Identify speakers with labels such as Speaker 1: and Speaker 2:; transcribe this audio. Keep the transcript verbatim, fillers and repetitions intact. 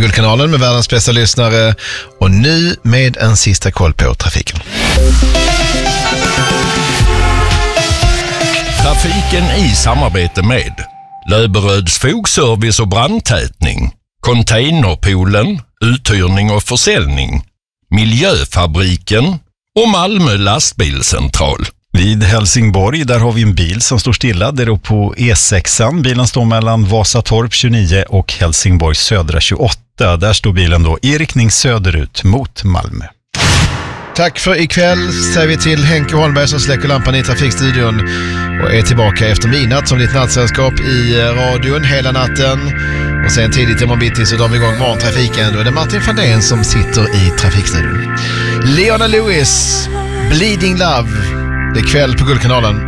Speaker 1: Guldkanalen med världens bästa lyssnare och nu med en sista koll på trafiken.
Speaker 2: Trafiken i samarbete med Löberöds fogservice och brandtätning, Containerpoolen, uthyrning och försäljning, Miljöfabriken och Malmö lastbilscentral.
Speaker 3: Vid Helsingborg, där har vi en bil som står stilla. Det är då på E sexan. Bilen står mellan Vasatorp tjugonio och Helsingborg södra tjugoåtta. Där står bilen då i riktning söderut mot Malmö.
Speaker 1: Tack för ikväll säger vi till Henke Holmberg som släcker lampan i trafikstudion och är tillbaka efter midnatt som ditt nattsällskap i radion hela natten. Och sen tidigt i morgon bitti så drar vi igång morgontrafiken. Då är det Martin Fandén som sitter i trafikstudion. Leona Lewis, Bleeding Love, det är kväll på Guldkanalen.